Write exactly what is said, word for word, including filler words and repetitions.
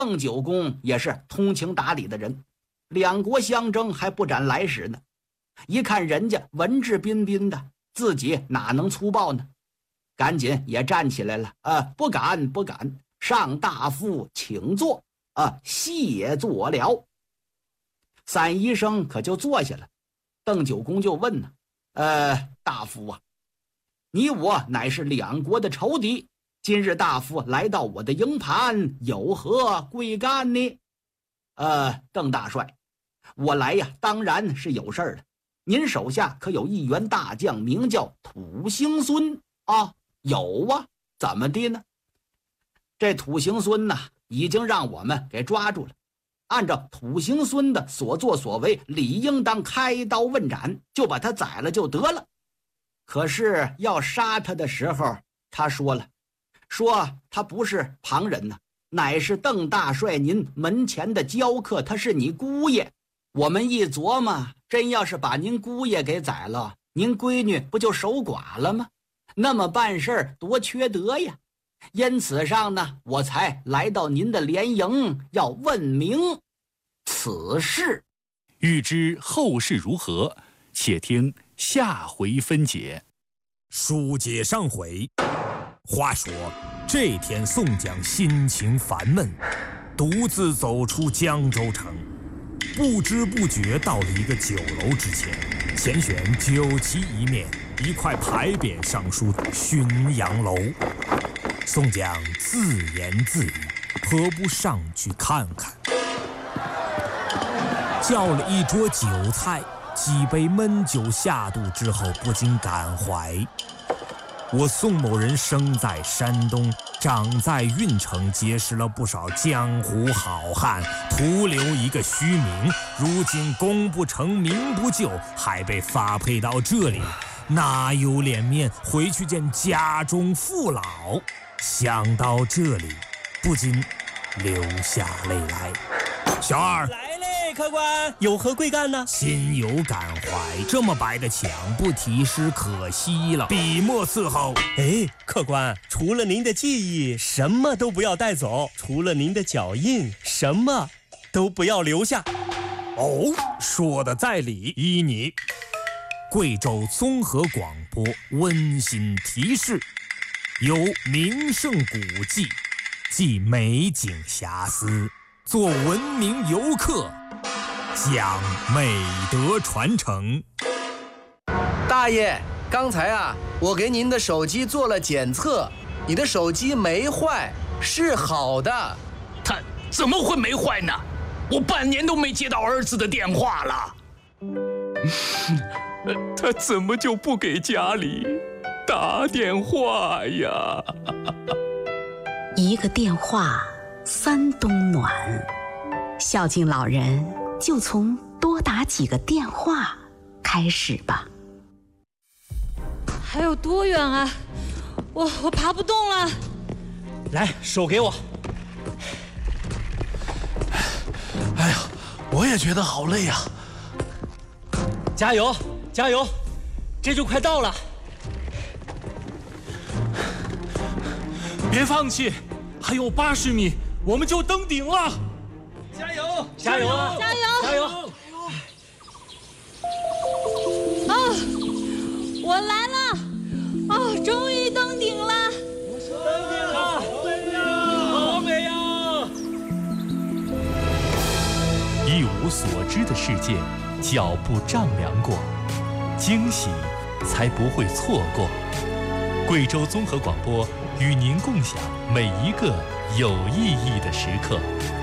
邓九公也是通情达理的人，两国相争还不斩来使呢，一看人家文质彬彬的，自己哪能粗暴呢？赶紧也站起来了，啊，不敢不敢，上大夫请坐，啊，谢坐了。三医生可就坐下了。邓九公就问呢，呃，大夫啊，你我乃是两国的仇敌，今日大夫来到我的营盘，有何贵干呢？呃，邓大帅，我来呀，当然是有事儿了。您手下可有一员大将，名叫土行孙啊？有啊，怎么的呢？这土行孙呐，已经让我们给抓住了。按照土行孙的所作所为，理应当开刀问斩，就把他宰了就得了。可是要杀他的时候，他说了，说他不是旁人呐、啊，乃是邓大帅您门前的教客，他是你姑爷。我们一琢磨，真要是把您姑爷给宰了，您闺女不就守寡了吗？那么办事多缺德呀！因此上呢，我才来到您的连营，要问明此事。 欲知后事如何，且听下回分解。 书接上回，话说这天宋江心情烦闷，独自走出江州城，不知不觉到了一个酒楼之前，前选酒旗一面，一块牌匾上书浔阳楼。宋江自言自语，何不上去看看？叫了一桌酒菜，几杯闷酒下肚之后，不禁感怀：我宋某人生在山东，长在运城，结识了不少江湖好汉，徒留一个虚名。如今功不成名不就，还被发配到这里，哪有脸面回去见家中父老？想到这里，不禁流下泪来。小二来嘞，客官，有何贵干呢？ 心有感怀，这么白的墙不题诗可惜了，笔墨伺候。 哎，客官，除了您的记忆，什么都不要带走；除了您的脚印，什么都不要留下。 哦，说的在理，依你。贵州综合广播温馨提示：有名胜古迹，即美景遐思，做文明游客，讲美德传承。 大爷，刚才啊，我给您的手机做了检测，你的手机没坏，是好的。 他怎么会没坏呢？我半年都没接到儿子的电话了。 他怎么就不给家里打电话呀？ 一个电话，三冬暖。孝敬老人，就从多打几个电话开始吧。 还有多远啊？我我爬不动了。 来，手给我。 哎呀，我也觉得好累呀、 啊！加油，加油，这就快到了。 别放弃，还有八十米，我们就登顶了。 加油，加油啊！ 加油， 加油！ 啊，我来了！啊，终于登顶了！ 登顶了！好美呀！ 一无所知的世界，脚步丈量过，惊喜才不会错过。贵州综合广播与您共享每一个有意义的时刻。